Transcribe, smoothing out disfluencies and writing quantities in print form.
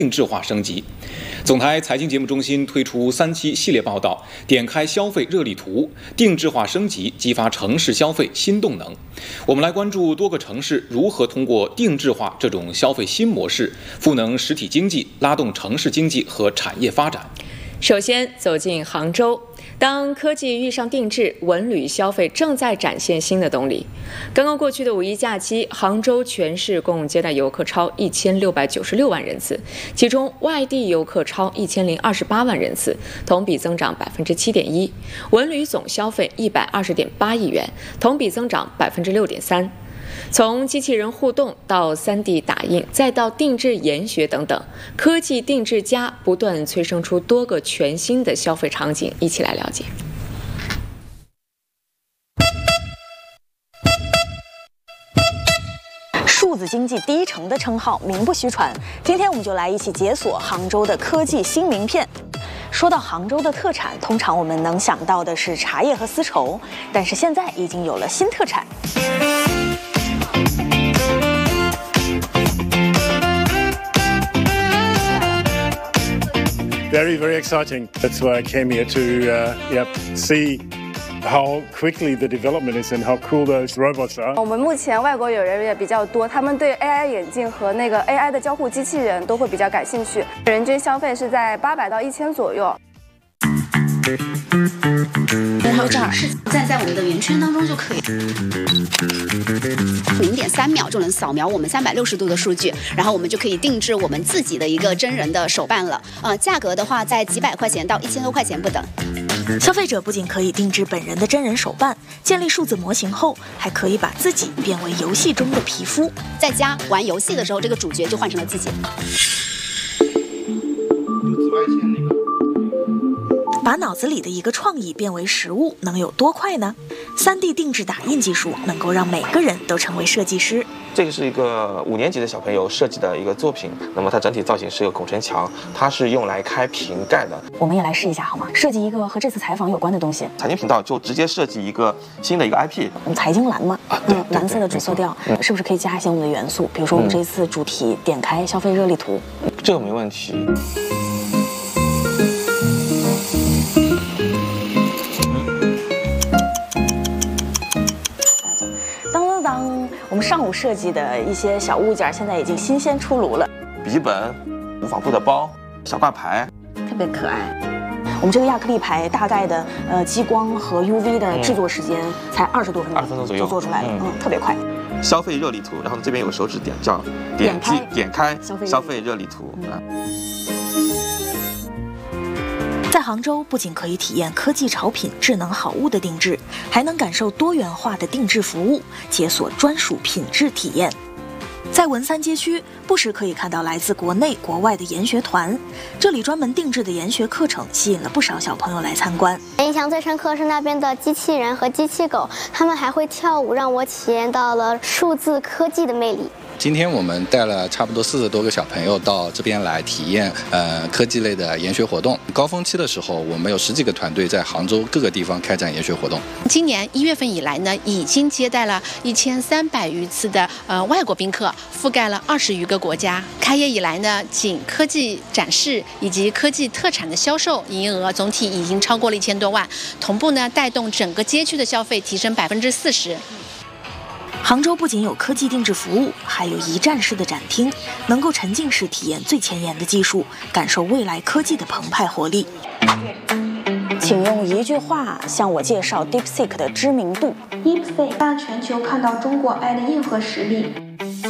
定制化升级。总台财经节目中心推出3期系列报道，点开消费热力图，定制化升级激发城市消费新动能。我们来关注多个城市如何通过定制化这种消费新模式，赋能实体经济，拉动城市经济和产业发展。 首先走进杭州，当科技遇上定制，文旅消费正在展现新的动力。刚刚过去的五一假期，杭州全市共接待游客超1696万人次，其中外地游客超1028万人次，同比增长7.1%，文旅总消费120.8亿元，同比增长6.3%。从机器人互动到3D 打印，再到定制研学等等，科技定制加不断催生出多个全新的消费场景，一起来了解。 数字经济第一城的称号名不虚传，今天我们就来一起解锁杭州的科技新名片。说到杭州的特产，通常我们能想到的是茶叶和丝绸，但是现在已经有了新特产。 Very, very exciting. That's why I came here to see how quickly the development is and how cool those robots are. 我们目前外国友人也比较多，他们对 AI 眼镜和那个 AI 的交互机器人都会比较感兴趣，人均消费是在800到1000左右。 然后这儿是站在我们的圆圈当中就可以，0.3秒就能扫描我们360度的数据，然后我们就可以定制我们自己的一个真人的手办了。价格的话在几百块钱到1000多块钱不等。 消费者不仅可以定制本人的真人手办，建立数字模型后，还可以把自己变为游戏中的皮肤， 在家玩游戏的时候，这个主角就换成了自己。 把脑子里的一个创意变为实物，能有多快呢？3D 定制打印技术能够让每个人都成为设计师。 这个是一个5年级的小朋友设计的一个作品，那么它整体造型是一个拱城墙，它是用来开瓶盖的。 我们也来试一下好吗？设计一个和这次采访有关的东西。 财经频道就直接设计一个新的一个 IP。 财经蓝嘛，蓝色的主色调，是不是可以加一些我们的元素？比如说我们这次主题点开消费热力图， 这个没问题。 我们上午设计的一些小物件，现在已经新鲜出炉了。 笔记本、无纺布的包、小挂牌， 特别可爱。我们这个亚克力牌大概的激光和 UV 的制作时间才20多分钟，20分钟左右就做出来了，特别快。 消费热力图，然后这边有个手指点叫点开消费热力图。 在杭州，不仅可以体验科技潮品、智能好物的定制，还能感受多元化的定制服务，解锁专属品质体验。在文3街区，不时可以看到来自国内国外的研学团，这里专门定制的研学课程吸引了不少小朋友来参观。 印象最深刻是那边的机器人和机器狗，他们还会跳舞，让我体验到了数字科技的魅力。 今天我们带了差不多40多个小朋友到这边来体验科技类的研学活动。高峰期的时候，我们有10几个团队在杭州各个地方开展研学活动。 今年1月份以来呢，已经接待了1300余次的外国宾客，覆盖了20余个国家。开业以来呢，仅科技展示以及科技特产的销售营业额总体已经超过了1000多万，同步呢带动整个街区的消费提升40%。 杭州不仅有科技定制服务，还有一站式的展厅，能够沉浸式体验最前沿的技术，感受未来科技的澎湃活力。请用一句话向我介绍 DeepSeek 的知名度。 DeepSeek 让全球看到中国 AI 的硬核实力。